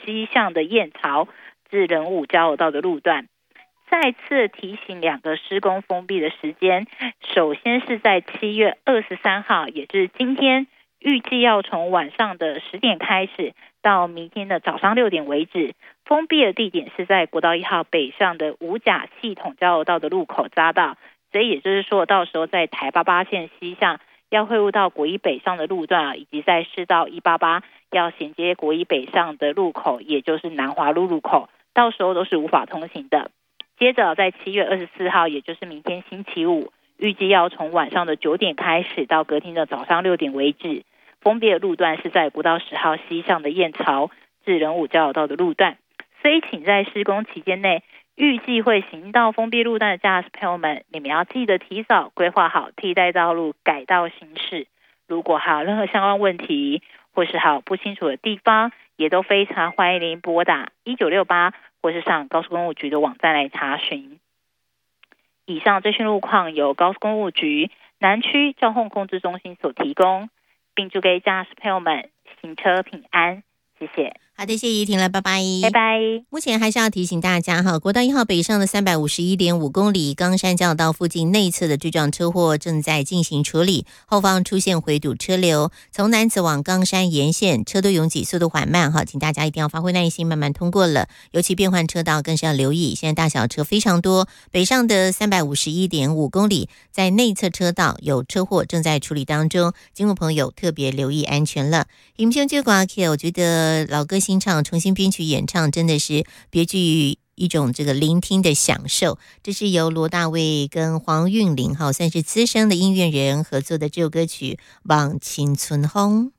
西向的燕巢至仁武交流道的路段。再次提醒两个施工封闭的时间，首先是在7月23号，也就是今天，预计要从晚上的10点开始到明天的早上6点为止。封闭的地点是在国道1号北上的五甲系统交流道的路口匝道，所以也就是说，到时候在台88线西向要汇入到国一北上的路段，以及在市道188要衔接国一北上的路口，也就是南华路路口，到时候都是无法通行的。接着在7月24号，也就是明天星期五，预计要从晚上的9点开始到隔天的早上6点为止。封闭的路段是在国道10号西向的燕巢至仁武交流道的路段，所以请在施工期间内预计会行到封闭路段的驾驶朋友们，你们要记得提早规划好替代道路改道行驶。如果还有任何相关问题或是还有不清楚的地方，也都非常欢迎您拨打1968或是上高速公路局的网站来查询。以上资讯路况由高速公路局南区交通控制中心所提供，并祝给驾驶朋友们行车平安，谢谢。 好的，谢谢怡婷了，拜拜， 拜拜。 目前还是要提醒大家哈，国道1号北上的351.5公里冈山交流道附近内侧的追撞车祸正在进行处理，后方出现回堵车流，从南子往冈山沿线车都拥挤，速度缓慢哈，请大家一定要发挥耐心，慢慢通过了。尤其变换车道更是要留意，现在大小车非常多。北上的351.5公里，在内侧车道有车祸正在处理当中，经过朋友特别留意安全了。影片结果我觉得老歌新唱重新编曲演唱真的是别具一种这个聆听的享受。这是由罗大卫跟黄韵玲算是资深的音乐人合作的这首歌曲《望青春风》。